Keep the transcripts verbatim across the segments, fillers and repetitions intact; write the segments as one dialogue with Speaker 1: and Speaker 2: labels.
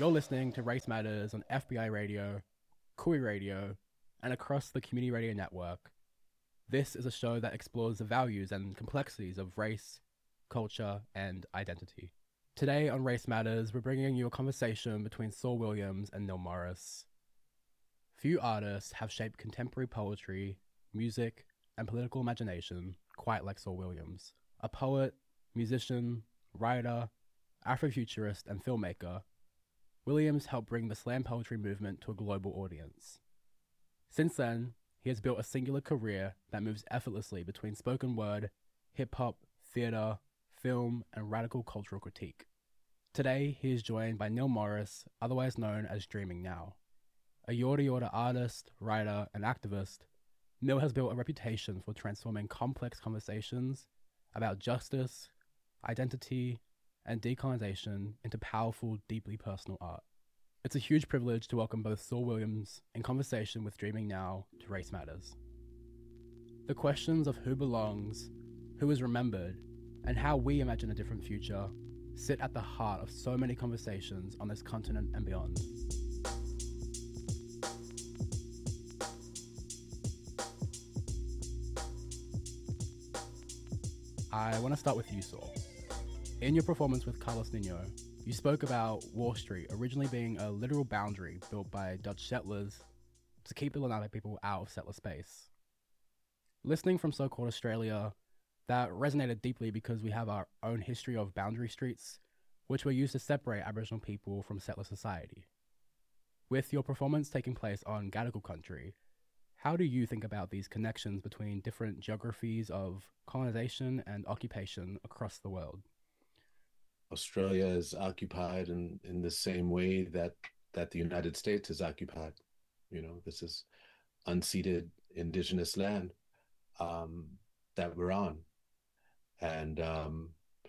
Speaker 1: You're listening to Race Matters on F B I Radio, Kui Radio, and across the Community Radio Network. This is a show that explores the values and complexities of race, culture, and identity. Today on Race Matters, we're bringing you a conversation between Saul Williams and Neil Morris. Few artists have shaped contemporary poetry, music, and political imagination quite like Saul Williams. A poet, musician, writer, Afrofuturist, and filmmaker, Williams helped bring the slam poetry movement to a global audience. Since then, he has built a singular career that moves effortlessly between spoken word, hip-hop, theatre, film, and radical cultural critique. Today, he is joined by Neil Morris, otherwise known as Dreaming Now. A Yorta Yorta artist, writer, and activist, Neil has built a reputation for transforming complex conversations about justice, identity, and decolonization into powerful, deeply personal art. It's a huge privilege to welcome both Saul Williams in conversation with Dreaming Now to Race Matters. The questions of who belongs, who is remembered, and how we imagine a different future sit at the heart of so many conversations on this continent and beyond. I want to start with you, Saul. In your performance with Carlos Nino, you spoke about Wall Street originally being a literal boundary built by Dutch settlers to keep the Lenape people out of settler space. Listening from so-called Australia, that resonated deeply because we have our own history of boundary streets, which were used to separate Aboriginal people from settler society. With your performance taking place on Gadigal country, how do you think about these connections between different geographies of colonization and occupation across the world?
Speaker 2: Australia is occupied in, in the same way that, that the United States is occupied. You know, this is unceded indigenous land um, that we're on. And um,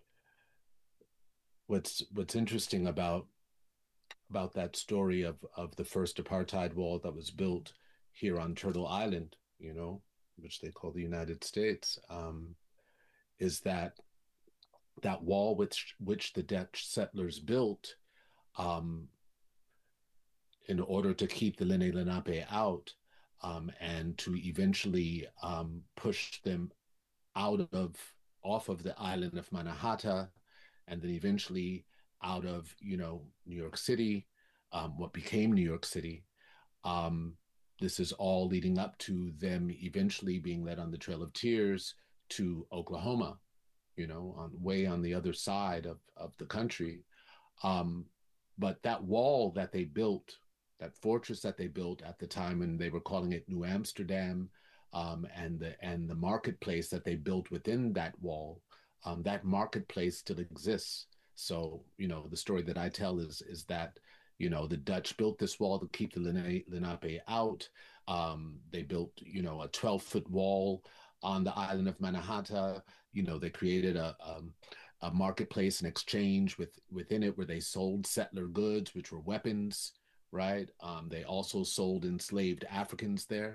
Speaker 2: what's what's interesting about about that story of, of the first apartheid wall that was built here on Turtle Island, you know, which they call the United States, um, is that that wall which which the Dutch settlers built um, in order to keep the Lenni Lenape out um, and to eventually um, push them out of off of the island of Manhattan, and then eventually out of you know New York City, um, what became New York City. Um, this is all leading up to them eventually being led on the Trail of Tears to Oklahoma, you know, on way on the other side of, of the country. Um, but that wall that they built, that fortress that they built at the time, and they were calling it New Amsterdam, um, and the and the marketplace that they built within that wall, um, that marketplace still exists. So, you know, the story that I tell is is that, you know, the Dutch built this wall to keep the Lenape out. Um, they built, you know, a twelve foot wall on the island of Manhattan. You know, they created a, um, a marketplace and exchange with within it where they sold settler goods, which were weapons, right? Um, they also sold enslaved Africans there.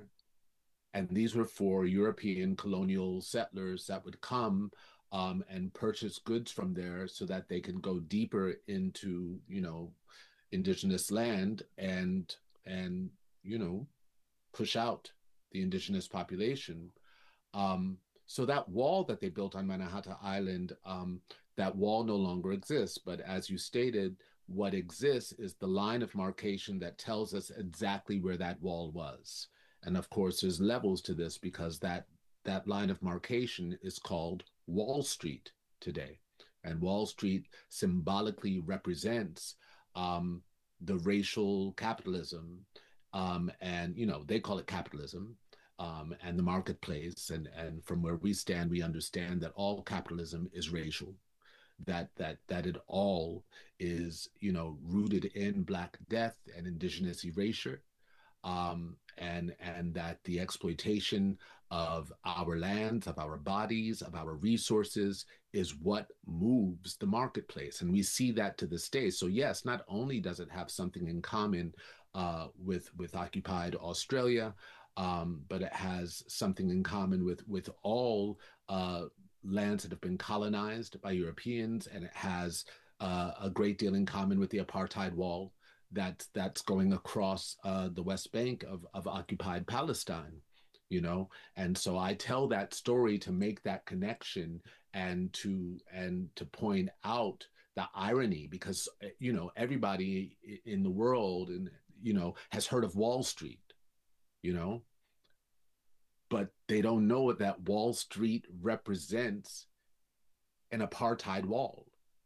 Speaker 2: And these were for European colonial settlers that would come um, and purchase goods from there so that they can go deeper into, you know, indigenous land and, and, you know, push out the indigenous population. Um, so that wall that they built on Manhattan Island, um, that wall no longer exists. But as you stated, what exists is the line of markation that tells us exactly where that wall was. And of course, there's levels to this because that that line of markation is called Wall Street today. And Wall Street symbolically represents um, the racial capitalism. Um, and, you know, they call it capitalism. Um, and the marketplace, and and from where we stand, we understand that all capitalism is racial, that that that it all is you know rooted in Black death and indigenous erasure, um, and and that the exploitation of our lands, of our bodies, of our resources is what moves the marketplace, and we see that to this day. So yes, not only does it have something in common uh, with with occupied Australia. Um, but it has something in common with with all uh, lands that have been colonized by Europeans, and it has uh, a great deal in common with the apartheid wall. that's that's going across uh, the West Bank of, of occupied Palestine, you know. And so I tell that story to make that connection and to and to point out the irony, because you know everybody in the world and you know has heard of Wall Street, you know, but they don't know that Wall Street represents an apartheid wall,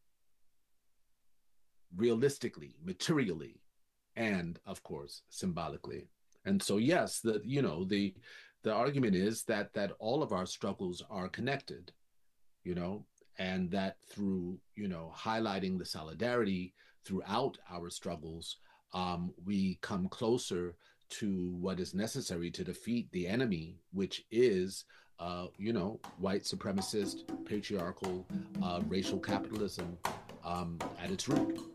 Speaker 2: realistically, materially, and of course symbolically. And so yes, the you know the the argument is that that all of our struggles are connected, you know, and that through you know highlighting the solidarity throughout our struggles, um, we come closer to what is necessary to defeat the enemy, which is uh, you know white supremacist, patriarchal, uh, racial capitalism um, at its root.